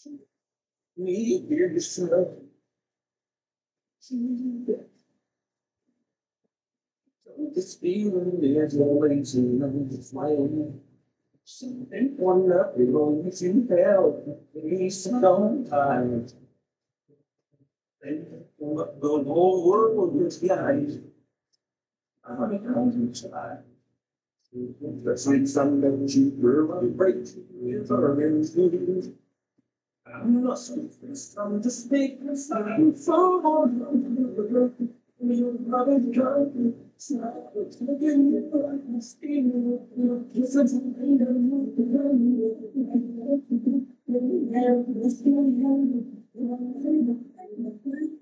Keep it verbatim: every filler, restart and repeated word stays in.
Me, here, this this feeling is always in the flame. Something one up, it always in hell. It's time. The whole world is guys. I'm inside. Let's make some that you will break with our enemies. I'm not so fast, I'm just making something for you. Brother, come. It's not looking like I'm stealing. It's a thing that I'm